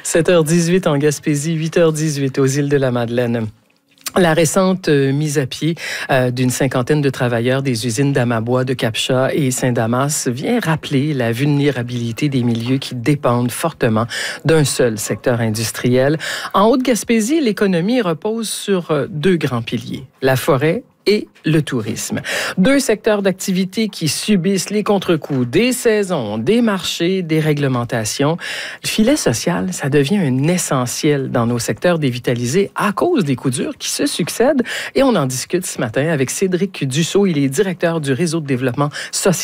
7h18 en Gaspésie, 8h18 aux îles de la Madeleine. La récente mise à pied d'une cinquantaine de travailleurs des usines d'Amabois, de Cap-Chat et Saint-Damas vient rappeler la vulnérabilité des milieux qui dépendent fortement d'un seul secteur industriel. En Haute-Gaspésie, l'économie repose sur deux grands piliers, la forêt et le tourisme. Deux secteurs d'activité qui subissent les contre-coups des saisons, des marchés, des réglementations. Le filet social, ça devient un essentiel dans nos secteurs dévitalisés à cause des coups durs qui se succèdent. Et on en discute ce matin avec Cédric Dussault. Il est directeur du réseau de développement social